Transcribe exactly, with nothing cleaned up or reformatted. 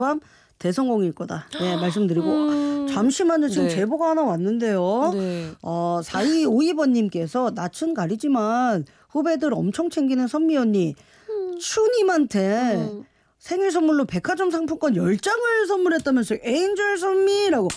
밤 대성공일 거다. 네, 말씀드리고 음. 잠시만요. 지금 네. 제보가 하나 왔는데요. 네. 어, 사이오이 번님께서 낯은 가리지만 후배들 엄청 챙기는 선미 언니 추님한테 음. 생일 선물로 백화점 상품권 열 장을 선물했다면서요. 에인절 선미라고.